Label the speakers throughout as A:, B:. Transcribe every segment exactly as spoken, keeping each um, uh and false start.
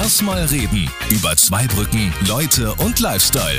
A: Lass mal reden über Zweibrücken, Leute und Lifestyle.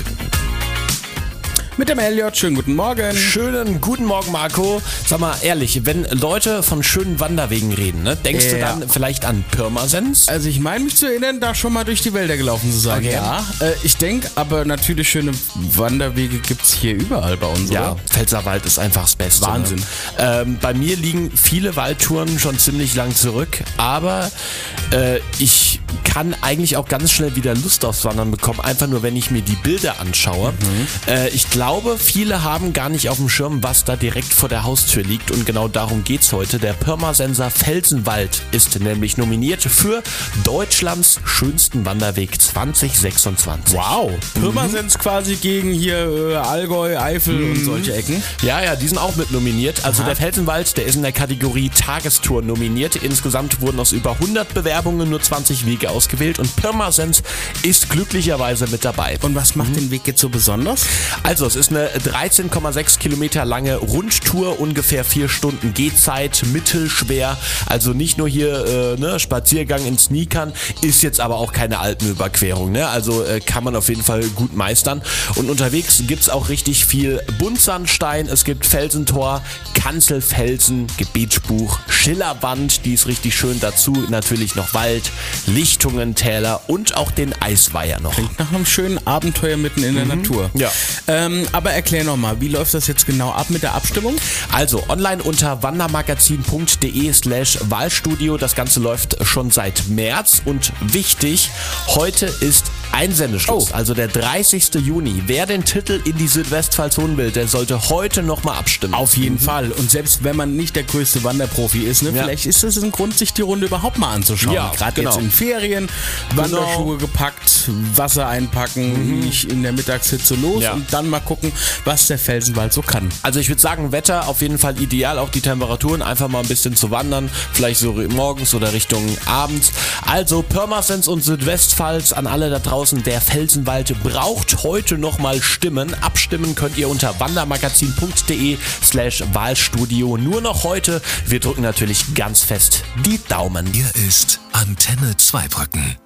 B: Mit dem Elliot, schönen guten Morgen.
C: Schönen guten Morgen, Marco. Sag mal ehrlich, wenn Leute von schönen Wanderwegen reden, ne, denkst du
B: Ja.
C: dann vielleicht an Pirmasens?
B: Also ich meine mich zu erinnern, da schon mal durch die Wälder gelaufen zu sein.
C: Okay.
B: Ja, äh, ich denke, aber natürlich schöne Wanderwege gibt's hier überall bei uns,
C: Ja,
B: oder?
C: Pfälzerwald ist einfach das Beste.
B: Wahnsinn.
C: Ne? Ähm, bei mir liegen viele Waldtouren schon ziemlich lang zurück, aber äh, ich kann eigentlich auch ganz schnell wieder Lust aufs Wandern bekommen, einfach nur, wenn ich mir die Bilder anschaue. Mhm. Äh, ich glaube, viele haben gar nicht auf dem Schirm, was da direkt vor der Haustür liegt, und genau darum geht's heute. Der Pirmasenser Felsenwald ist nämlich nominiert für Deutschlands schönsten Wanderweg zwanzig sechsundzwanzig.
B: Wow, Pirmasens quasi gegen hier äh, Allgäu, Eifel
C: Mhm.
B: und solche Ecken.
C: Ja, ja, die sind auch mit nominiert. Also
B: Aha.
C: der Felsenwald, der ist in der Kategorie Tagestour nominiert. Insgesamt wurden aus über hundert Bewerbungen nur zwanzig Wege ausgewählt und Pirmasens ist glücklicherweise mit dabei.
B: Und was macht den Weg jetzt so besonders?
C: Also es ist eine dreizehn Komma sechs Kilometer lange Rundtour, ungefähr vier Stunden Gehzeit, mittelschwer. Also nicht nur hier äh, ne, Spaziergang in Sneakern, ist jetzt aber auch keine Alpenüberquerung. Ne? Also äh, kann man auf jeden Fall gut meistern. Und unterwegs gibt's auch richtig viel Buntsandstein, es gibt Felsentor, Kanzelfelsen, Gebetsbuch, Schillerwand, die ist richtig schön dazu. Natürlich noch Wald, Lichtungen, Täler und auch den Eisweiher noch.
B: Nach einem schönen Abenteuer mitten in der Natur.
C: Ja.
B: Ähm, aber erklär nochmal, wie läuft das jetzt genau ab mit der Abstimmung?
C: Also online unter wandermagazin.de slash Wahlstudio. Das Ganze läuft schon seit März und wichtig, heute ist Einsendeschluss,
B: Oh.
C: also der dreißigsten Juni. Wer den Titel in die Südwestpfalz holen will, der sollte heute nochmal abstimmen.
B: Auf jeden Fall. Und selbst wenn man nicht der größte Wanderprofi ist, ne,
C: Ja.
B: vielleicht ist es ein Grund, sich die Runde überhaupt mal anzuschauen.
C: Ja,
B: Gerade
C: genau.
B: jetzt in Ferien, Wanderschuhe gepackt, Wasser einpacken, nicht in der Mittagshitze los
C: Ja.
B: und dann mal gucken, was der Felsenwald so kann.
C: Also ich würde sagen, Wetter auf jeden Fall ideal, auch die Temperaturen, einfach mal ein bisschen zu wandern, vielleicht so morgens oder Richtung abends. Also Pirmasens und Südwestpfalz an alle da draußen, der Felsenwald braucht heute nochmal Stimmen. Abstimmen könnt ihr unter wandermagazin.de slash Wahlstudio. Nur noch heute. Wir drücken natürlich ganz fest die Daumen.
A: Hier ist Antenne Zweibrücken.